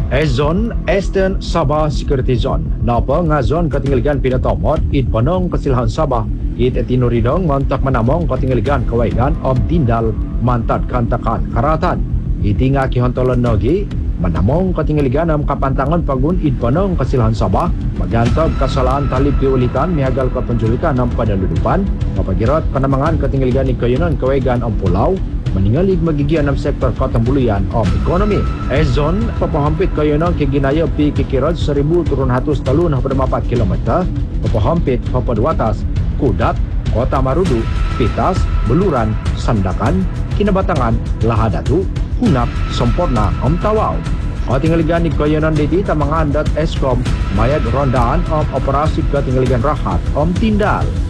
Zone Eastern Sabah Security Zone. Napa nga zone katinggaligan pinatomot it panong kasilahan Sabah it etinuridong mantak manamong katinggaligan kawaigan om tindal mantad kantakan karatan. Iti nga kihontolon nogi manamong katinggaligan am kapantangan pagun it panong kasilahan Sabah magantab kasalahan talib piulitan mihagal kapanjulikan ng padaludupan mapagirot panamangan katinggaligan ni kayunan kawaigan om pulau maningalig magigian ng sektor katambuluyan o ekonomi. Zone papahampit kayo ng kiginaya pi kikirad 1,300 talun na 4 kilometer papahampit papadwatas Kudat, Kota Marudu, Pitas, Beluran, Sandakan, Kinabatangan, Lahadatu, Hunap, Semporna, Tawaw. O tinggaligan ni kayo ng diti tamangan.escom mayag rondaan o operasi katinggaligan rahat Tindal.